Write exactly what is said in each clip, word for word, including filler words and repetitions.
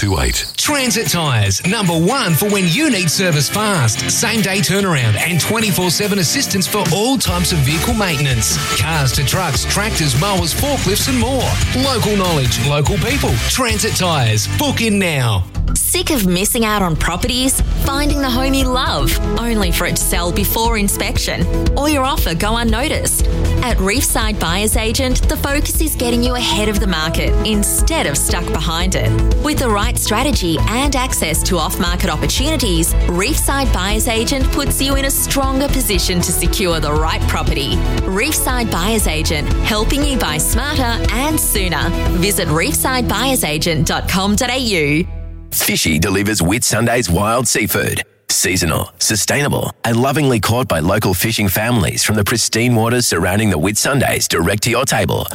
two eight. Transit Tyres, number one for when you need service fast, same day turnaround and twenty-four seven assistance for all types of vehicle maintenance. Cars to trucks, tractors, mowers, forklifts and more. Local knowledge, local people. Transit Tyres. Book in now. Sick of missing out on properties? Finding the home you love, only for it to sell before inspection, or your offer go unnoticed? At Reefside Buyers Agent, the focus is getting you ahead of the market instead of stuck behind it. With the right strategy and access to off-market opportunities, Reefside Buyers Agent puts you in a stronger position to secure the right property. Reefside Buyers Agent, helping you buy smarter and sooner. Visit reefside buyers agent dot com dot a u. Fishy delivers Whitsundays wild seafood. Seasonal, sustainable, and lovingly caught by local fishing families from the pristine waters surrounding the Whitsundays direct to your table.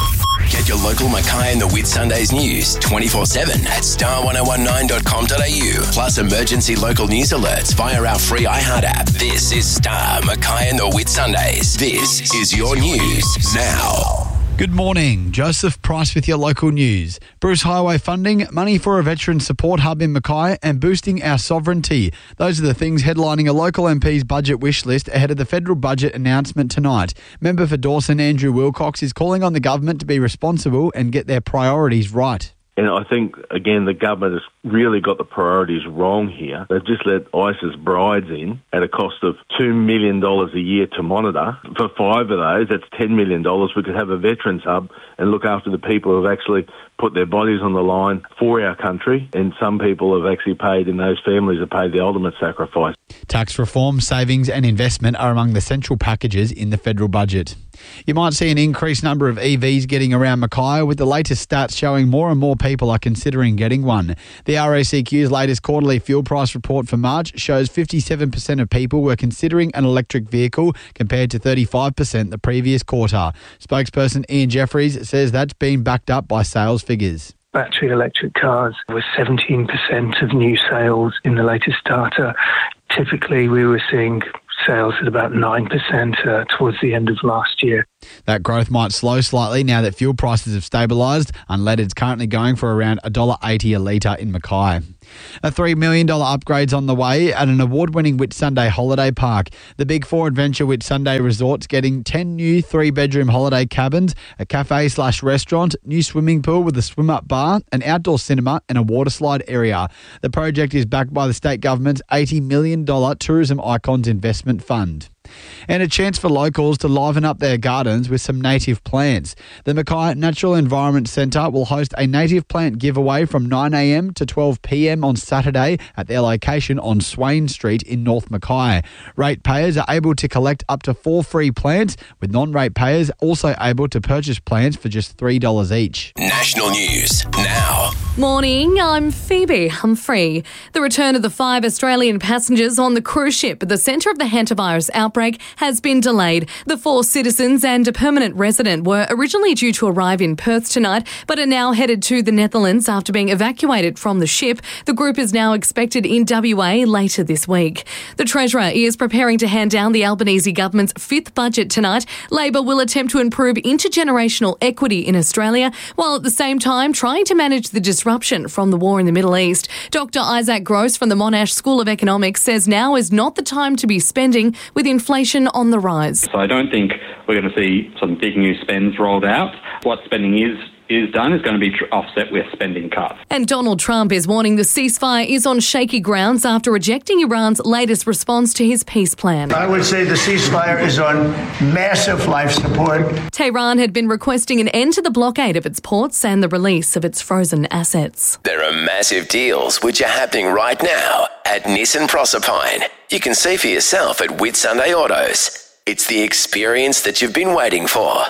Get your local Mackay and the Whitsundays news twenty-four seven at star ten nineteen dot com dot a u. Plus emergency local news alerts via our free iHeart app. This is Star, Mackay and the Whitsundays. This is your news now. Good morning. Joseph Price with your local news. Bruce Highway funding, money for a veteran support hub in Mackay and boosting our sovereignty. Those are the things headlining a local M P's budget wish list ahead of the federal budget announcement tonight. Member for Dawson, Andrew Wilcox, is calling on the government to be responsible and get their priorities right. And I think, again, the government has really got the priorities wrong here. They've just let ISIS brides in at a cost of two million dollars a year to monitor. For five of those, that's ten million dollars. We could have a veterans hub and look after the people who have actually put their bodies on the line for our country. And some people have actually paid, and those families have paid the ultimate sacrifice. Tax reform, savings and investment are among the central packages in the federal budget. You might see an increased number of E Vs getting around Mackay, with the latest stats showing more and more people are considering getting one. The R A C Q's latest quarterly fuel price report for March shows fifty-seven percent of people were considering an electric vehicle compared to thirty-five percent the previous quarter. Spokesperson Ian Jeffries says that's been backed up by sales figures. Battery electric cars were seventeen percent of new sales in the latest data. Typically, we were seeing sales at about nine percent uh, towards the end of last year. That growth might slow slightly now that fuel prices have stabilised. Unleaded's currently going for around one dollar eighty a litre in Mackay. A three million dollars upgrade's on the way at an award-winning Whitsunday holiday park. The Big Four Adventure Whitsunday Resort's getting ten new three-bedroom holiday cabins, a cafe slash restaurant, new swimming pool with a swim-up bar, an outdoor cinema and a water slide area. The project is backed by the state government's eighty million dollars Tourism Icons Investment Fund. And a chance for locals to liven up their gardens with some native plants. The Mackay Natural Environment Centre will host a native plant giveaway from nine a m to twelve p m on Saturday at their location on Swain Street in North Mackay. Ratepayers are able to collect up to four free plants, with non-ratepayers also able to purchase plants for just three dollars each. National news now. Morning, I'm Phoebe Humphrey. The return of the five Australian passengers on the cruise ship at the centre of the hantavirus outbreak has been delayed. The four citizens and a permanent resident were originally due to arrive in Perth tonight, but are now headed to the Netherlands after being evacuated from the ship. The group is now expected in W A later this week. The Treasurer is preparing to hand down the Albanese government's fifth budget tonight. Labor will attempt to improve intergenerational equity in Australia, while at the same time trying to manage the disruption from the war in the Middle East. Doctor Isaac Gross from the Monash School of Economics says now is not the time to be spending, with inflation on the rise. So I don't think we're going to see some big new spends rolled out. What spending is is done is going to be tr- offset with spending cuts. And Donald Trump is warning the ceasefire is on shaky grounds after rejecting Iran's latest response to his peace plan. I would say the ceasefire is on massive life support. Tehran had been requesting an end to the blockade of its ports and the release of its frozen assets. There are massive deals which are happening right now at Nissan Proserpine. You can see for yourself at Whitsunday Autos. It's the experience that you've been waiting for.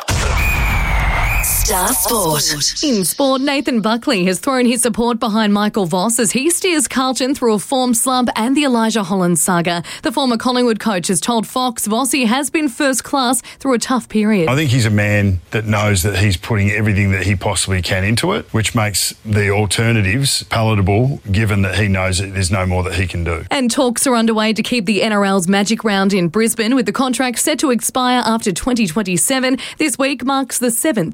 Star Sport. In sport, Nathan Buckley has thrown his support behind Michael Voss as he steers Carlton through a form slump and the Elijah Holland saga. The former Collingwood coach has told Fox Vossi has been first class through a tough period. I think he's a man that knows that he's putting everything that he possibly can into it, which makes the alternatives palatable, given that he knows that there's no more that he can do. And talks are underway to keep the N R L's Magic Round in Brisbane, with the contract set to expire after twenty twenty-seven. This week marks the seventh instalment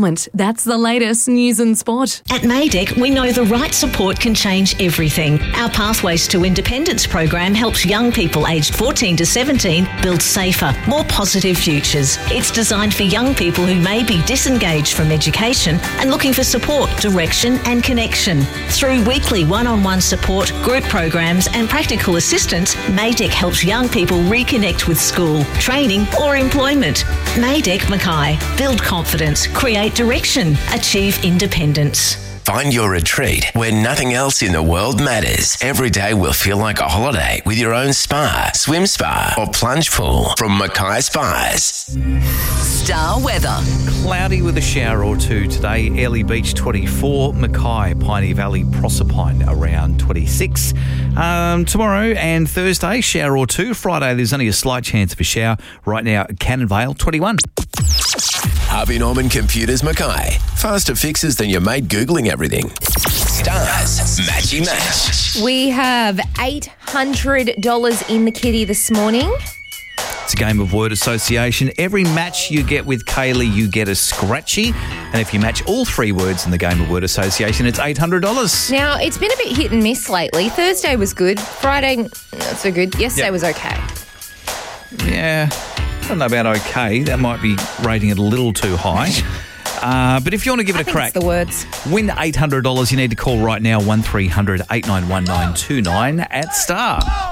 moment. That's the latest news and sport. At Maydeck, we know the right support can change everything. Our Pathways to Independence program helps young people aged fourteen to seventeen build safer, more positive futures. It's designed for young people who may be disengaged from education and looking for support, direction and connection. Through weekly one-on-one support, group programs and practical assistance, Maydeck helps young people reconnect with school, training or employment. Maydeck Mackay. Build confidence, create direction, achieve independence. Find your retreat where nothing else in the world matters. Every day will feel like a holiday with your own spa, swim spa or plunge pool from Mackay Spas. Star weather. Cloudy with a shower or two today. Airlie Beach twenty-four, Mackay, Piney Valley, Proserpine around twenty-six. Um, tomorrow and Thursday, shower or two. Friday, there's only a slight chance of a shower. Right now, Cannon Vale, twenty-one. Harvey Norman Computers Mackay. Faster fixes than your mate Googling everything. Stars, matchy match. We have eight hundred dollars in the kitty this morning. It's a game of word association. Every match you get with Kaylee, you get a scratchy. And if you match all three words in the game of word association, it's eight hundred dollars. Now, it's been a bit hit and miss lately. Thursday was good. Friday, not so good. Yesterday yep. was okay. Yeah. I don't know about okay. That might be rating it a little too high. Uh, but if you want to give it I a think crack, it's the words. Win eight hundred dollars, you need to call right now, one three hundred eight nine one nine two nine at Star.